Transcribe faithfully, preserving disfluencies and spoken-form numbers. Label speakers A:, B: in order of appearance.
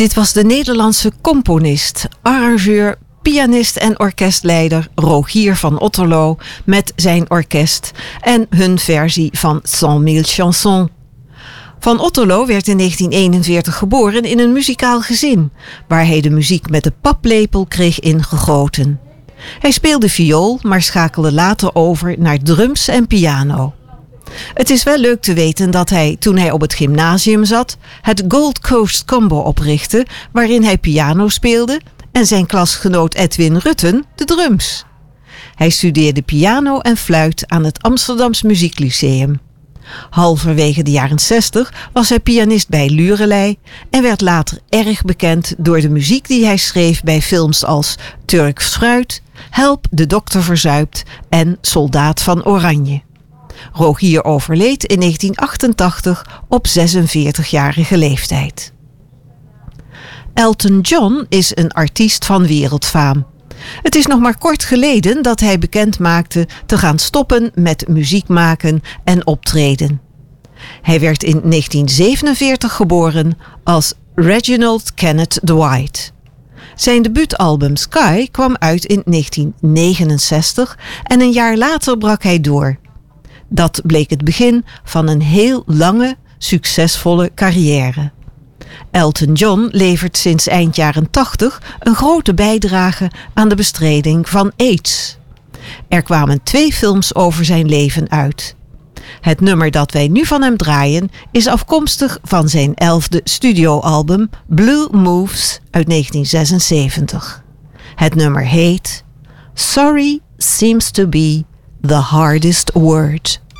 A: Dit was de Nederlandse componist, arrangeur, pianist en orkestleider Rogier van Otterlo met zijn orkest en hun versie van Cent Mille Chansons. Van Otterlo werd in negentien eenenveertig geboren in een muzikaal gezin, waar hij de muziek met de paplepel kreeg ingegoten. Hij speelde viool, maar schakelde later over naar drums en piano. Het is wel leuk te weten dat hij, toen hij op het gymnasium zat, het Gold Coast Combo oprichtte, waarin hij piano speelde en zijn klasgenoot Edwin Rutten de drums. Hij studeerde piano en fluit aan het Amsterdams Muzieklyceum. Halverwege de jaren zestig was hij pianist bij Lurelei en werd later erg bekend door de muziek die hij schreef bij films als Turks Fruit, Help, de dokter verzuipt en Soldaat van Oranje. Rogier overleed in negentien achtentachtig op zesenveertigjarige leeftijd. Elton John is een artiest van wereldfaam. Het is nog maar kort geleden dat hij bekend maakte te gaan stoppen met muziek maken en optreden. Hij werd in negentien zevenenveertig geboren als Reginald Kenneth Dwight. Zijn debuutalbum Sky kwam uit in negentien negenenzestig en een jaar later brak hij door. Dat bleek het begin van een heel lange, succesvolle carrière. Elton John levert sinds eind jaren tachtig een grote bijdrage aan de bestrijding van AIDS. Er kwamen twee films over zijn leven uit. Het nummer dat wij nu van hem draaien is afkomstig van zijn elfde studioalbum Blue Moves uit negentien zesenzeventig. Het nummer heet Sorry Seems to Be the Hardest Word.